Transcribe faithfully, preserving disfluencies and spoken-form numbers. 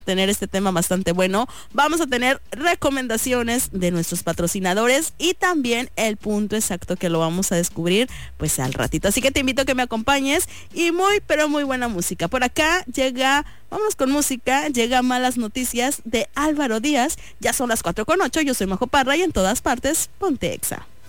tener este tema bastante bueno. Vamos a tener recomendaciones de nuestros patrocinadores y también el punto exacto que lo vamos a descubrir pues al ratito. Así que te invito a que me acompañes y muy pero muy buena música. Por acá llega, vámonos con música, llega Malas Noticias de Álvaro Díaz. Ya son las cuatro con ocho, yo soy Majo Parra y en todas partes, ponte Exa.